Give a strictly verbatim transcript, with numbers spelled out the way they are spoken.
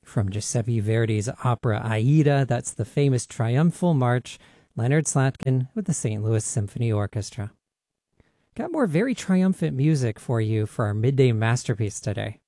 From Giuseppe Verdi's opera Aida, that's the famous triumphal march, Leonard Slatkin with the Saint Louis Symphony Orchestra. Got more very triumphant music for you for our midday masterpiece today.